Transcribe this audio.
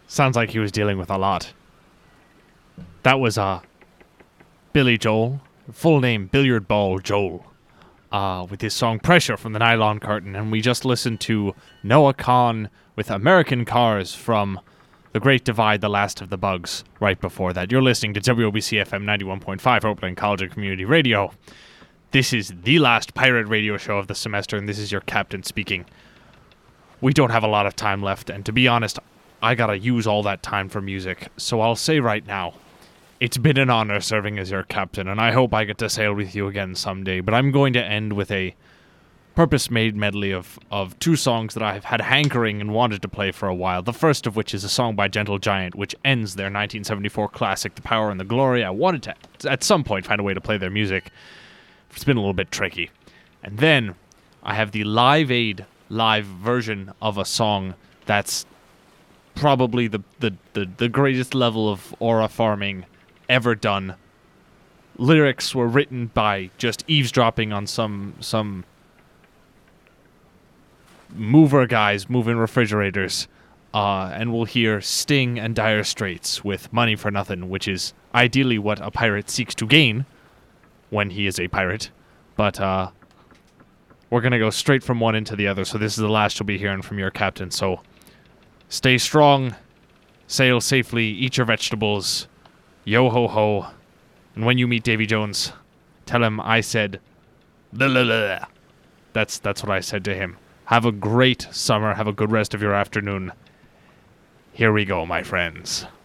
Sounds like he was dealing with a lot. That was Billy Joel, full name Billiard Ball Joel, with his song Pressure from the Nylon Curtain, and we just listened to Noah Kahan with American Cars from The Great Divide, The Last of the Bugs right before that. You're listening to WOBC FM 91.5, Oakland College and Community Radio. This is the last pirate radio show of the semester, and this is your captain speaking. We don't have a lot of time left, and to be honest, I gotta use all that time for music, so I'll say right now, it's been an honor serving as your captain, and I hope I get to sail with you again someday, but I'm going to end with a purpose-made medley of two songs that I've had hankering and wanted to play for a while, the first of which is a song by Gentle Giant, which ends their 1974 classic, The Power and the Glory. I wanted to, at some point, find a way to play their music. It's been a little bit tricky. And then I have the Live Aid live version of a song that's probably the greatest level of aura farming ever done. Lyrics were written by just eavesdropping on some mover guys moving refrigerators, and we'll hear Sting and Dire Straits with Money for Nothing, which is ideally what a pirate seeks to gain when he is a pirate, but we're going to go straight from one into the other, so this is the last you'll be hearing from your captain, so stay strong, sail safely, eat your vegetables, yo-ho-ho, and when you meet Davy Jones, tell him I said, blah, blah, blah. That's what I said to him. Have a great summer, have a good rest of your afternoon. Here we go, my friends.